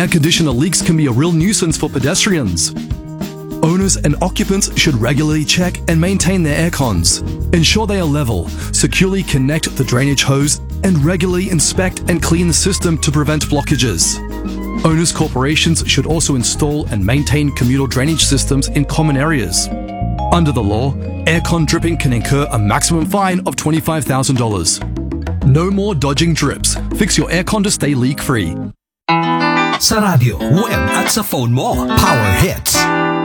Air conditioner leaks can be a real nuisance for pedestrians. Owners and occupants should regularly check and maintain their air cons. Ensure they are level, securely connect the drainage hose, and regularly inspect and clean the system to prevent blockages. Owners' corporations should also install and maintain communal drainage systems in common areas. Under the law, aircon dripping can incur a maximum fine of $25,000. No more dodging drips. Fix your aircon to stay leak-free. Sa radyo, web at sa phone mo, Power Hits.